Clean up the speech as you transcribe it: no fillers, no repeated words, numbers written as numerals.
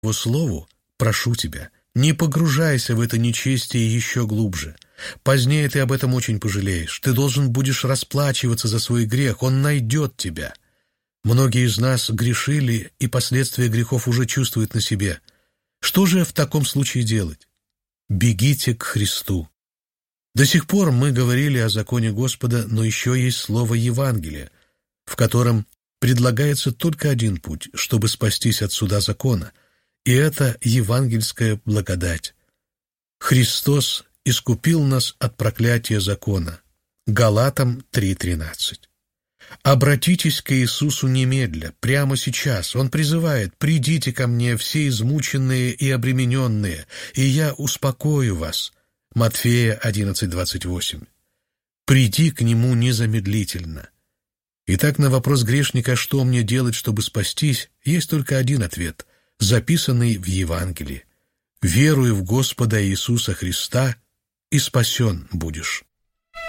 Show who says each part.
Speaker 1: Его слову, прошу тебя, не погружайся в это нечестие еще глубже. Позднее ты об этом очень пожалеешь. Ты должен будешь расплачиваться за свой грех, он найдет тебя. Многие из нас грешили, и последствия грехов уже чувствуют на себе. Что же в таком случае делать? Бегите к Христу. До сих пор мы говорили о законе Господа, но еще есть слово Евангелие, в котором предлагается только один путь, чтобы спастись от суда закона, и это евангельская благодать. Христос искупил нас от проклятия закона. Галатам 3:13. Обратитесь к Иисусу немедля, прямо сейчас. Он призывает: «Придите ко мне, все измученные и обремененные, и я успокою вас». Матфея 11:28. «Приди к Нему незамедлительно». Итак, на вопрос грешника, что мне делать, чтобы спастись, есть только один ответ, записанный в Евангелии: «Веруй в Господа Иисуса Христа, и спасен будешь».